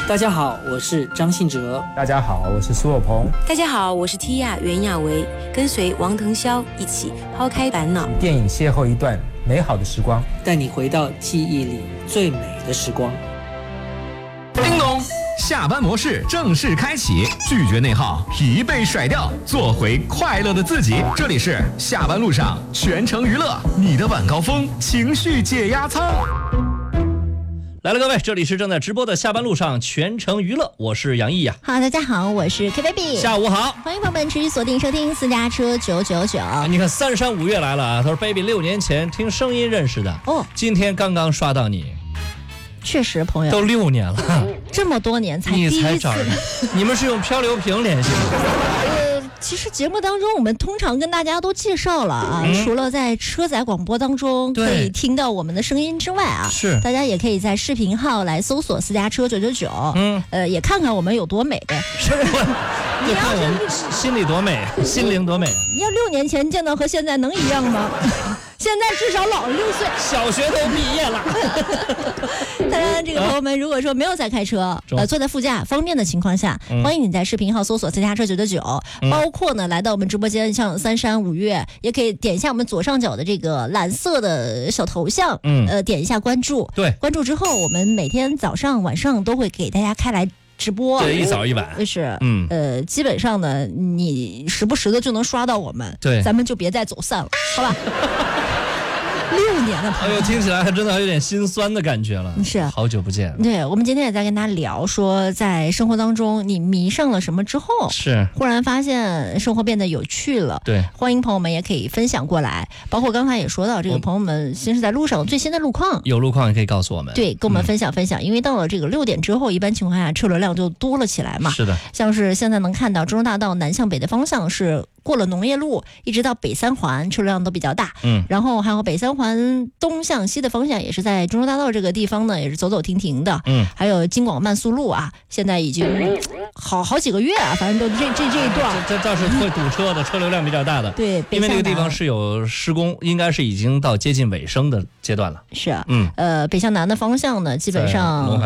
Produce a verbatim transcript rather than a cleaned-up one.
大家好，我是张信哲。 大家好，我是苏有朋。 大家好，我是 Tia 袁娅维，跟随王腾霄一起抛开烦恼， 电影邂逅一段美好的时光， 带你回到记忆里最美的时光。 叮咚，下班模式正式开启，拒绝内耗，疲惫甩掉，做回快乐的自己。这里是下班路上全程娱乐，你的晚高峰情绪解压舱。 来了各位，这里是正在直播的下班路上全程娱乐，我是杨毅呀。 好，大家好，我是 K Baby。 下午好， 欢迎朋友们持续锁定收听私家车九九九。 你看三山五月来了啊，他说 Baby 六年前听声音认识的， 哦， 今天刚刚刷到你。 确实，朋友都六年了， 这么多年才第一次， 你才找人，你们是用漂流瓶联系的？ 呃，其实节目当中我们通常跟大家都介绍了啊，嗯、除了在车载广播当中可以听到我们的声音之外啊， 是大家也可以在视频号来搜索私家车九九九，嗯，呃，也看看我们有多美呗。 是就看我们心里多美，心灵多美。 你要六年前见到和现在能一样吗？现在至少老了六岁， 小学都毕业了。 当然，这个朋友们如果说没有在开车，呃，坐在副驾方便的情况下，嗯、欢迎你在视频号搜索私家车九九九，包括呢来到我们直播间，像三山五月，也可以点一下我们左上角的这个蓝色的小头像，嗯，呃，点一下关注。 对， 关注之后，我们每天早上、晚上都会给大家开来直播， 对，一早一晚， 是，嗯，呃，基本上呢，你时不时的就能刷到我们， 对， 咱们就别再走散了，好吧？六年了， 哎呦，听起来还真的有点心酸的感觉了。 是， 好久不见。 对，我们今天也在跟大家聊说，在生活当中你迷上了什么之后， 是忽然发现生活变得有趣了。 对， 欢迎朋友们也可以分享过来，包括刚才也说到这个朋友们行驶在路上最新的路况， 有路况也可以告诉我们， 对，跟我们分享分享。嗯、因为到了这个六点之后，一般情况下车流量就多了起来嘛。 是的， 像是现在能看到中州大道南向北的方向是过了农业路，一直到北三环车流量都比较大。嗯，然后还有北三环东向西的方向也是在中州大道这个地方呢，也是走走停停的。嗯，还有京广慢速路啊，现在已经好好几个月啊，反正都这这这一段， 这这倒是会堵车的，车流量比较大的。 对， 因为那个地方是有施工，应该是已经到接近尾声的阶段了。 是啊，嗯，呃，北向南的方向呢，基本上。